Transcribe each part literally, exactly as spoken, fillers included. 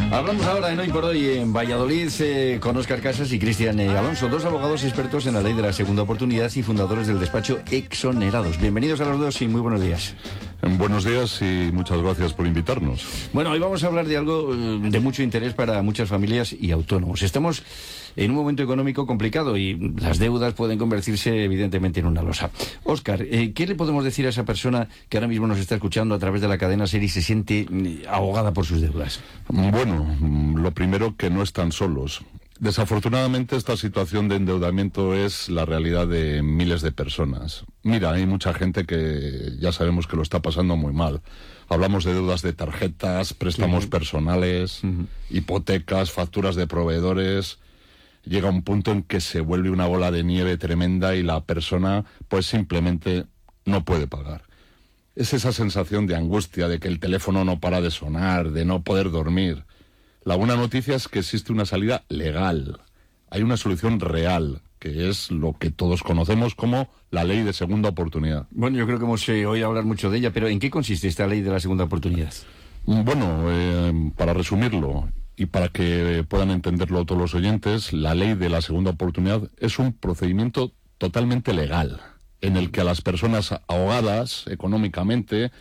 Hablamos ahora en Hoy por Hoy en Valladolid eh, con Óscar Casas y Cristian eh, Alonso, dos abogados expertos en la ley de la segunda oportunidad y fundadores del despacho Exonerados. Bienvenidos a los dos y muy buenos días. Buenos días y muchas gracias por invitarnos. Bueno, hoy vamos a hablar de algo de mucho interés para muchas familias y autónomos. Estamos en un momento económico complicado y las deudas pueden convertirse evidentemente en una losa. Óscar, eh, ¿qué le podemos decir a esa persona que ahora mismo nos está escuchando a través de la cadena SER y se siente eh, ahogada por sus deudas? Bueno, lo primero, que no están solos. Desafortunadamente, esta situación de endeudamiento es la realidad de miles de personas. Mira, hay mucha gente que ya sabemos que lo está pasando muy mal. Hablamos de deudas de tarjetas, préstamos sí. personales, uh-huh. hipotecas, facturas de proveedores. Llega un punto en que se vuelve una bola de nieve tremenda y la persona pues simplemente no puede pagar. Es esa sensación de angustia, de que el teléfono no para de sonar, de no poder dormir. La buena noticia es que existe una salida legal. Hay una solución real, que es lo que todos conocemos como la ley de segunda oportunidad. Bueno, yo creo que hemos eh, oído hablar mucho de ella, pero ¿en qué consiste esta ley de la segunda oportunidad? Bueno, eh, para resumirlo y para que puedan entenderlo todos los oyentes, la ley de la segunda oportunidad es un procedimiento totalmente legal, en el que a las personas ahogadas económicamente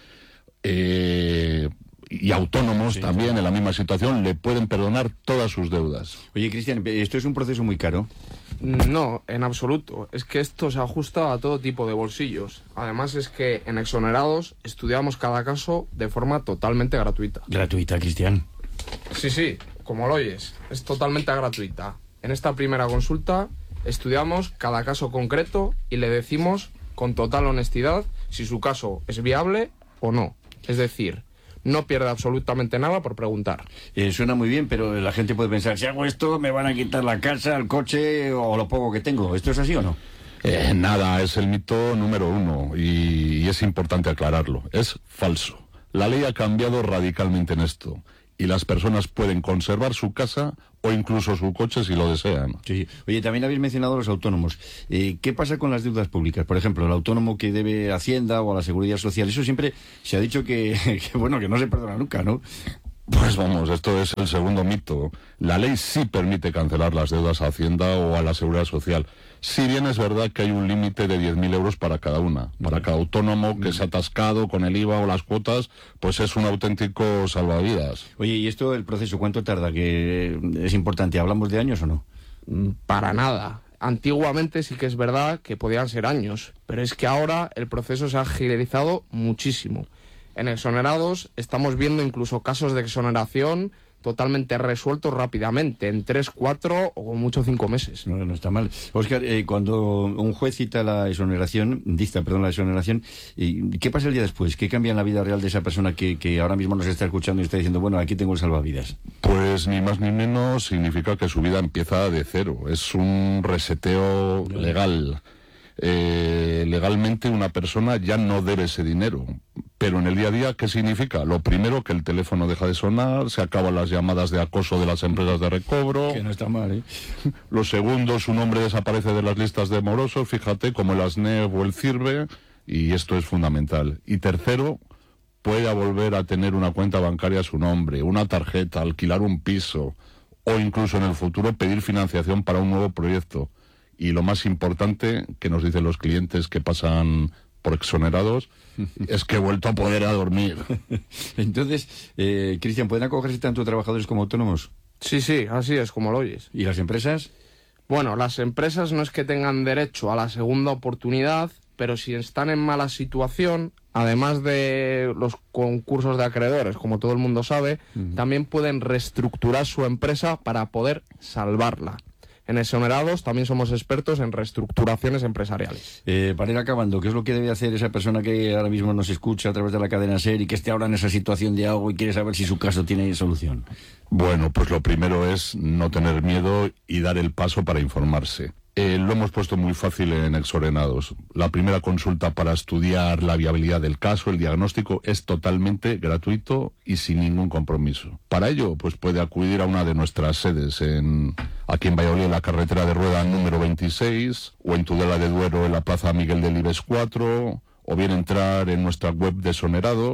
eh, y autónomos sí, también sí. en la misma situación le pueden perdonar todas sus deudas. Oye, Cristian, ¿esto es un proceso muy caro? No, en absoluto. Es que esto se ajusta a todo tipo de bolsillos. Además es que en Exonerados estudiamos cada caso de forma totalmente gratuita. ¿Gratuita, Cristian? Sí, sí, como lo oyes. Es totalmente gratuita. En esta primera consulta estudiamos cada caso concreto y le decimos con total honestidad si su caso es viable o no. Es decir, no pierde absolutamente nada por preguntar. Eh, suena muy bien, pero la gente puede pensar, si hago esto me van a quitar la casa, el coche o lo poco que tengo. ¿Esto es así o no? Eh, nada, es el mito número uno y, y es importante aclararlo. Es falso. La ley ha cambiado radicalmente en esto y las personas pueden conservar su casa o incluso su coche si lo desean. Sí. Oye, también habéis mencionado a los autónomos. Eh, ¿Qué pasa con las deudas públicas? Por ejemplo, el autónomo que debe a Hacienda o a la Seguridad Social. Eso siempre se ha dicho que, que bueno, que no se perdona nunca, ¿no? Pues vamos, esto es el segundo mito. La ley sí permite cancelar las deudas a Hacienda o a la Seguridad Social. Si bien es verdad que hay un límite de diez mil euros para cada una. Para cada autónomo que se ha atascado con el I V A o las cuotas, pues es un auténtico salvavidas. Oye, ¿y esto, el proceso, cuánto tarda? Que es importante. ¿Hablamos de años o no? Para nada. Antiguamente sí que es verdad que podían ser años, pero es que ahora el proceso se ha agilizado muchísimo. En Exonerados estamos viendo incluso casos de exoneración totalmente resueltos rápidamente, en tres, cuatro o mucho cinco meses. No, no está mal. Óscar, eh, cuando un juez cita la exoneración, dicta, perdón, la exoneración, ¿qué pasa el día después? ¿Qué cambia en la vida real de esa persona que, que ahora mismo nos está escuchando y está diciendo, bueno, aquí tengo el salvavidas? Pues ni más ni menos significa que su vida empieza de cero. Es un reseteo legal. Eh, legalmente una persona ya no debe ese dinero. Pero en el día a día, ¿qué significa? Lo primero, que el teléfono deja de sonar, se acaban las llamadas de acoso de las empresas de recobro. Que no está mal, ¿eh? Lo segundo, su nombre desaparece de las listas de morosos, fíjate, como el ASNEF o el CIRBE, y esto es fundamental. Y tercero, pueda volver a tener una cuenta bancaria a su nombre, una tarjeta, alquilar un piso, o incluso en el futuro pedir financiación para un nuevo proyecto. Y lo más importante, que nos dicen los clientes que pasan por Exonerados, es que he vuelto a poder a dormir. Entonces, eh, Cristian, ¿pueden acogerse tanto trabajadores como autónomos? Sí, sí, así es, como lo oyes. ¿Y las empresas? Bueno, las empresas no es que tengan derecho a la segunda oportunidad, pero si están en mala situación, además de los concursos de acreedores, como todo el mundo sabe, uh-huh. también pueden reestructurar su empresa para poder salvarla. En Exonerados también somos expertos en reestructuraciones empresariales. Eh, para ir acabando, ¿qué es lo que debe hacer esa persona que ahora mismo nos escucha a través de la cadena SER y que esté ahora en esa situación de ahogo y quiere saber si su caso tiene solución? Bueno, pues lo primero es no tener miedo y dar el paso para informarse. Eh, lo hemos puesto muy fácil en Exonerados. La primera consulta para estudiar la viabilidad del caso, el diagnóstico, es totalmente gratuito y sin ningún compromiso. Para ello, pues puede acudir a una de nuestras sedes en aquí en Valladolid, en la carretera de Rueda número veintiséis, o en Tudela de Duero, en la plaza Miguel Delibes cuatro, o bien entrar en nuestra web de Exonerados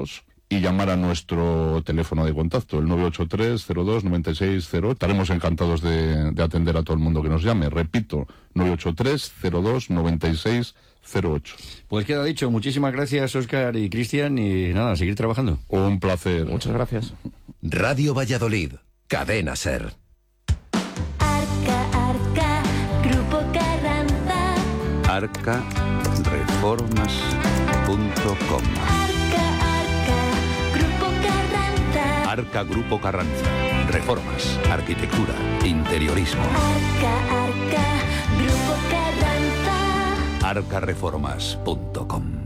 y llamar a nuestro teléfono de contacto, el nueve ocho tres cero dos nueve seis cero. Estaremos encantados de, de atender a todo el mundo que nos llame. Repito, nueve ocho tres cero dos nueve seis cero ocho. Pues queda dicho. Muchísimas gracias, Óscar y Cristian, y nada, a seguir trabajando. Un placer. Muchas gracias. Radio Valladolid, Cadena SER. Arca, Arca, Grupo Carranza. arca reformas punto com. Arca, Arca, Grupo Carranza. Arca Grupo Carranza. Reformas, arquitectura, interiorismo. Arca, Arca, Grupo Carranza. arca reformas punto com.